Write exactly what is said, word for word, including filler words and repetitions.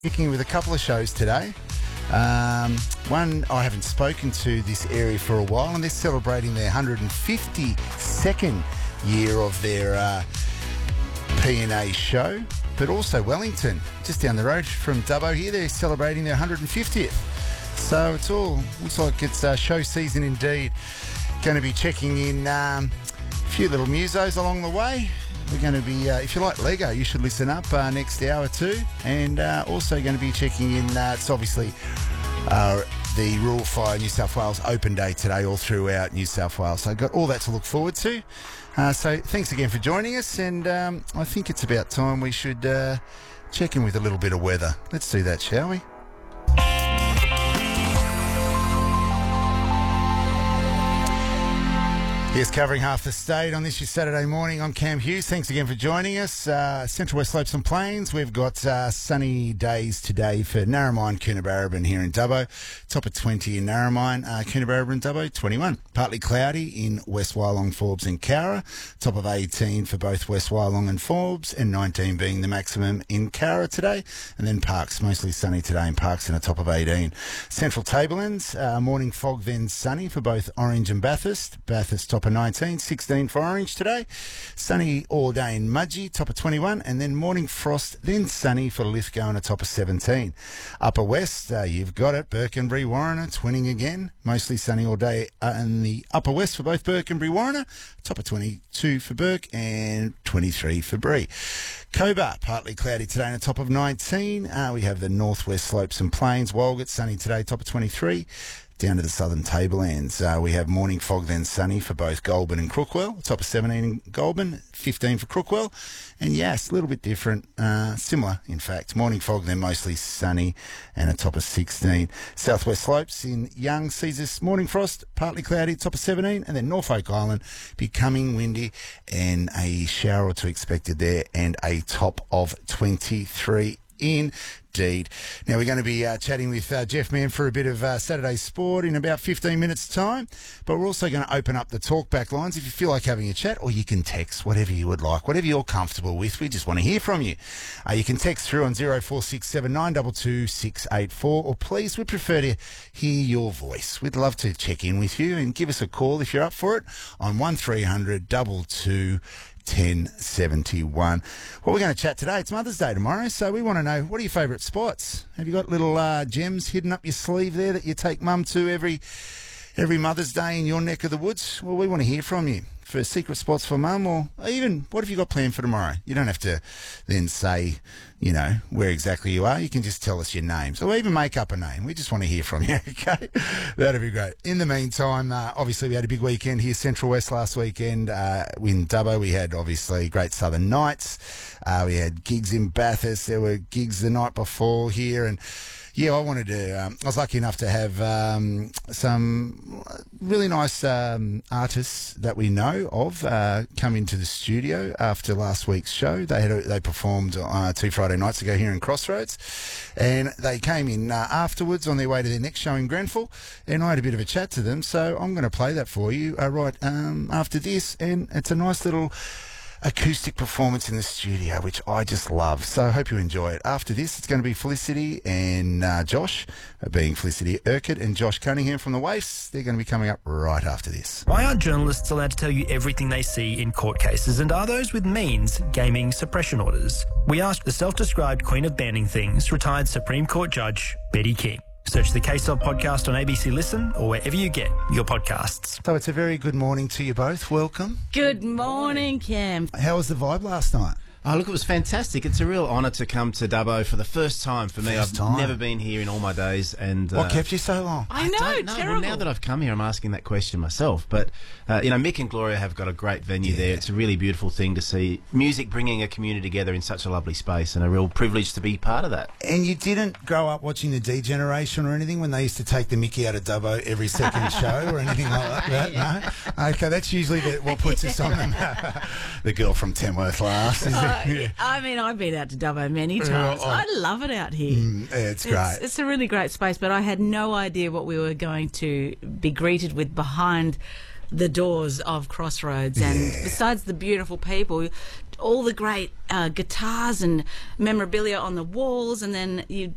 Sticking with a couple of shows today. Um, one, I haven't spoken to this area for a while, and they're celebrating their one hundred fifty-second year of their uh, P N A show. But also Wellington, just down the road from Dubbo here, they're celebrating their one hundred fiftieth. So it's all, looks like it's uh, show season indeed. Going to be checking in um, a few little musos along the way. We're going to be, uh, if you like Lego, you should listen up uh, next hour too. And uh, also going to be checking in, uh, it's obviously uh, the Rural Fire New South Wales Open Day today all throughout New South Wales. So I've got all that to look forward to. Uh, so thanks again for joining us. And um, I think it's about time we should uh, check in with a little bit of weather. Let's do that, shall we? Yes, covering half the state on this your Saturday morning. I'm Cam Hughes. Thanks again for joining us. Uh, Central West Slopes and Plains. We've got uh, sunny days today for Narromine, Coonabarabran here in Dubbo. Top of twenty in Narromine, uh, Coonabarabran, Dubbo, twenty-one. Partly cloudy in West Wyalong, Forbes and Cowra. Top of eighteen for both West Wyalong and Forbes, and nineteen being the maximum in Cowra today. And then Parks, mostly sunny today in Parks and a top of eighteen. Central Tablelands, uh, morning fog then sunny for both Orange and Bathurst. Bathurst top of nineteen, sixteen for Orange today. Sunny all day in Mudgee, top of twenty-one, and then morning frost, then sunny for Lithgow and a top of seventeen. Upper West, uh, you've got it, Burkenbury, Warriner, twinning again. Mostly sunny all day uh, in the Upper West for both Burkenbury, Warriner, top of twenty-two for Burke and twenty-three for Bree. Cobar, partly cloudy today and a top of nineteen. Uh, we have the Northwest Slopes and Plains. Walgett, sunny today, top of twenty-three. Down to the Southern Tablelands, uh, we have morning fog then sunny for both Goulburn and Crookwell. Top of seventeen in Goulburn, fifteen for Crookwell. And yes, a little bit different, uh, similar in fact. Morning fog then mostly sunny and a top of sixteen. Southwest Slopes in Young sees this morning frost, partly cloudy, top of seventeen. And then Norfolk Island becoming windy and a shower or two expected there and a top of twenty-three. Indeed. Now we're going to be uh, chatting with uh, Jeff Mann for a bit of uh, Saturday sport in about fifteen minutes time, but we're also going to open up the talkback lines if you feel like having a chat, or you can text, whatever you would like, whatever you're comfortable with. We just want to hear from you. Uh, you can text through on zero four six seven nine two two six eight four, or please, we'd prefer to hear your voice. We'd love to check in with you and give us a call if you're up for it on one three hundred two two ten seventy-one. Well, we're going to chat today. It's Mother's Day tomorrow, so we want to know, what are your favourite spots? Have you got little uh, gems hidden up your sleeve there that you take mum to every every Mother's Day in your neck of the woods? Well, we want to hear from you for secret spots for mum, or even what have you got planned for tomorrow? You don't have to then say, you know, where exactly you are. You can just tell us your names, or even make up a name. We just want to hear from you, okay? That'd be great. In the meantime, uh, obviously we had a big weekend here, Central West last weekend. Uh, in Dubbo, we had obviously Great Southern Nights. Uh, we had gigs in Bathurst. There were gigs the night before here, and yeah, I wanted to, um, I was lucky enough to have um, some really nice um, artists that we know of uh, come into the studio after last week's show. They had a, they performed uh, two Friday nights ago here in Crossroads, and they came in uh, afterwards on their way to their next show in Grenfell, and I had a bit of a chat to them, so I'm going to play that for you uh, right um, after this, and it's a nice little acoustic performance in the studio, which I just love. So I hope you enjoy it. After this, it's going to be Felicity and uh, Josh, uh, being Felicity Urquhart and Josh Cunningham from the Waifs. They're going to be coming up right after this. Why aren't journalists allowed to tell you everything they see in court cases, and are those with means gaming suppression orders? We asked the self-described queen of banning things, retired Supreme Court Judge Betty King. Search the K-Sub podcast on A B C Listen or wherever you get your podcasts. So it's a very good morning to you both. Welcome. Good morning, Cam. How was the vibe last night? Oh, look, it was fantastic. It's a real honour to come to Dubbo for the first time for me. First I've time. never been here in all my days. And What uh, kept you so long? I know, don't know. terrible. Well, now that I've come here, I'm asking that question myself. But, uh, you know, Mick and Gloria have got a great venue Yeah. there. It's a really beautiful thing to see. Music bringing a community together in such a lovely space, and a real privilege to be part of that. And you didn't grow up watching the D Generation or anything when they used to take the Mickey out of Dubbo every second show or anything like that? No? Okay, that's usually the, what puts us on the, the girl from Tamworth last. Is Uh, it? I mean, I've been out to Dubbo many times. Oh. I love it out here. Mm, it's great. It's, it's a really great space, but I had no idea what we were going to be greeted with behind the doors of Crossroads. And Yeah. besides the beautiful people, all the great uh, guitars and memorabilia on the walls, and then you